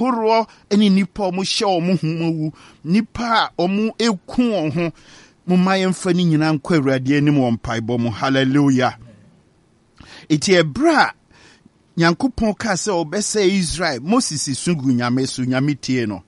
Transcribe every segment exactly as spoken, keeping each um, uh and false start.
horo eni nipa omo hye omo humawu nipa omo eku ho mo mayemfa ni nyina nkwa Awurade anim won paibɔ mo hallelujah. Iti ebra Nyankopɔn ka sɛ obɛsɛ Israel Moses sungu nyame so nyame tie no.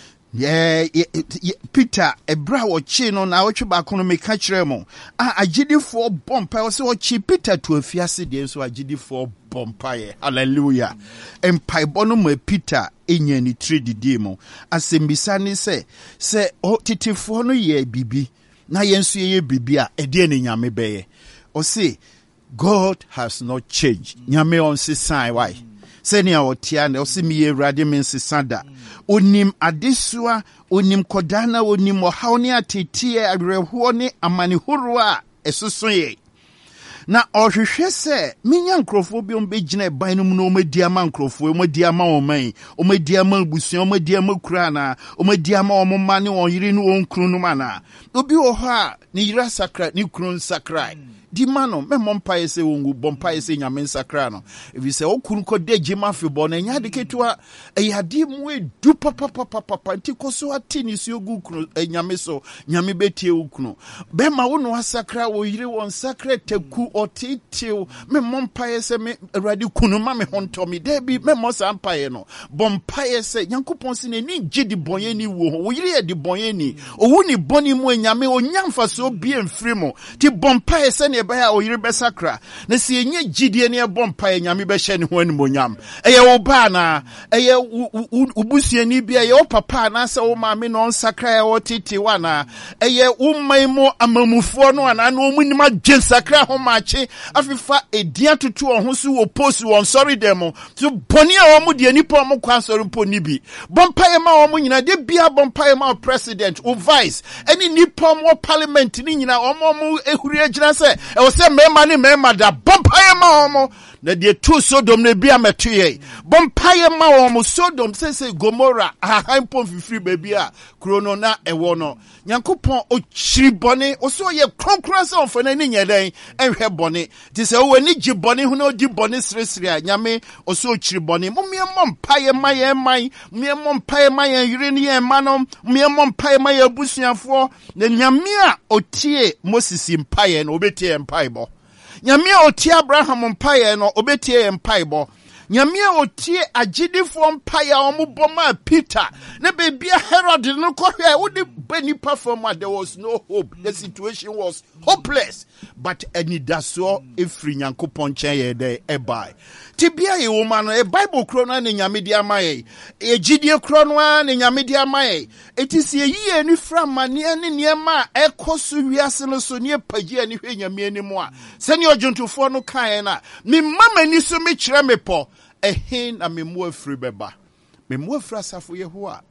Yeah, yeah, yeah, Peter, a bra or chin on our chibacon make catch remo. Ah, a giddy for bompa, so chi Peter to a fiasi, so a giddy for bompire. Hallelujah. And Pibono me Peter in any trade demo. As Simbisani say, say, oh, titi for no ye, bibi. Na yensu ye bibia, a deni nyame beye. Or say, God has not changed. Nyame on se sign, why? Seni a otiane osimi Awurade mense sada onim adesua onim kodana onim ohawne atetie awerɛhoɔ ne amanehoro a ɛsosoye na ɔhwehwɛ sɛ menya nkrɔfo bi ombegyina ban no mu no omadi ama nkrɔfo omadi ama ɔman omadi ama busua omadi ama kurana omadi ama ɔmoma ne ɔyere ne ɔnkru no mana obi wɔ hɔ a ne yira sakra ne kru sakra di mano me mompa ese wongu bompa ese nyame nsakra no if you say okunu ko de jima febo na nya de ketua eyade mu edu papa papa papa nti koso atini si ogu kunu nyame so nyame betie okunu be ma wo no asakra wo yire won sakra taku otitiu me mompa ese me Awurade kunu ma me honto me de bi me mo sampa ye no bompa ese Nyankopɔn se ni gidi bonye ni wo wo yire ye di bonye ni owu ni boni mu nyame onyamfa so bi emfiri mo ti bompa ese ne baya o yire besakra na si enye gidie ne bompa e nyame be hye ne ho animonyam eye wo ba na eye ubusuani bia ye wo papa na se wo maame no nsakra e wo tete wa na eye wo maimo amamufo no ana no mu nima gye sakra ho maache afifa edia tutu ho so wo post won sorry dem so boni a wo mu de nipa mo kwa sorry mpo ni bi bompa e ma wo mu nyina de bia bompa e ma president o vice any nipa mo parliament ni nyina wo mo ehuri agyina se e wo se mema ni mema da bompa ma omo na de tu Sodom na bia metuye bompa ma omo Sodom se se Gomorrah ha hampon fifiri baby a krono na ewo no Nyankopɔn o chiri bone o so ye kronkron se onfa na ni nyeden enhwe bone ti se wo ni gi bone hu na odi bone sresre a nyame o so chiri bone mo me mompa ye ma ye man me mompa ye ma ye yire ni ye manom me mompa ye ma ye busuafo na nyame a otie Moses mpaye na obetie mpaibo nyame a otie Abraham mpaye no obetie mpaibo nyame a otie agidifo mpaye a omuboma Peter na bebia Herod no kohwe wo de bani perform there was no hope the situation was hopeless but anidaso efri Nyankopɔn chen ye de ebai tibia ye woman no e Bible kro no na nyame di amaye e gidie kro no na nyame di amaye etisi yiye ni framane ne niema ekoso wiase no so ne pagi ani hwe nyame ani mu a sene ojuntufo no kan na me mama ni so me kire me po ehin na me mu afri beba me mu afri asafo Yehowa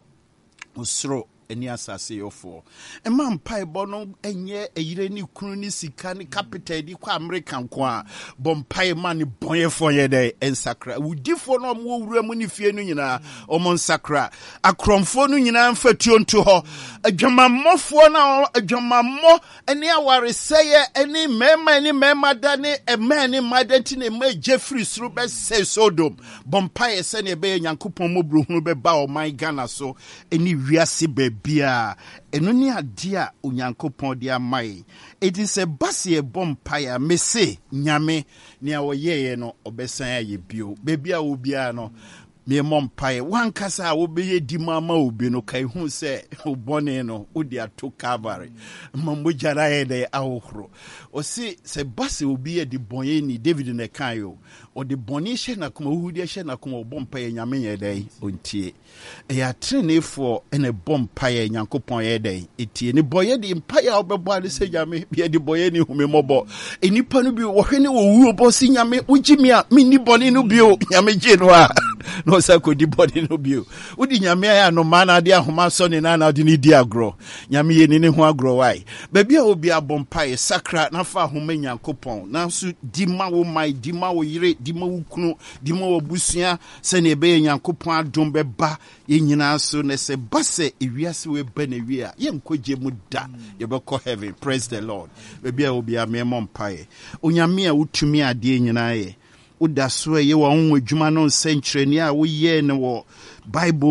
osro eni asase yofo e man pai bono enye eyire ni kunu ni sika ni capital di kwa American kwa bompai man bonyefo ye de ensakra udifo no mo wura mu ni fie no nyina o mo nsakra akromfo no nyina mfatuo nto ho adwamammofo na adwamammo eni aware seye eni mema eni mema da ne ema eni madenti ne ma Jeffrey suru be say Sodom bompai se ne be Nyankopɔn mobruhunu be ba o my Ghana so eni wiase be bia eno ni ade a Onyankopɔn de amai it is a basie bompire mese nyame ne a woyeye no obesan aye bio bebia obia no me mompae wankasa a wobeye di mama obi no kai hu se obone no odi ato Calvary mamojara ye de ahohoro o se se basie obi e di bonye ni David ne kan yo o de boni hye na kuma uhudi hye na kuma obompae nyame ye de ontie ya trenefo ene bompae Nyankopɔn ye de etie ni boye di mpae obebo ade se nyame ye di boye ni humemobɔ enipa no bi wo hwe ne wo wu obo si nyame ugimi a mini boni no bi o nyame je no a no sako di body no bio udi nyame ya no mana de ahoma so ne na na de ni di agro nyame ye ni ne ho agro wai ba bia obi abompai sakra na fa ahoma Nyankopɔn na so di ma wo mai di ma wo yire di ma wo kunu di ma wo busua se ne be Nyankopɔn adom be ba ye nyina so ne se base ewiase we ba na wi a ye nkoje mu da ye be ko heaven praise the Lord ba bia obi amemompai onyame a wutumi ade nyina ye uda so ye wo adwuma no nsenkyereni a wo ye ne wo Bible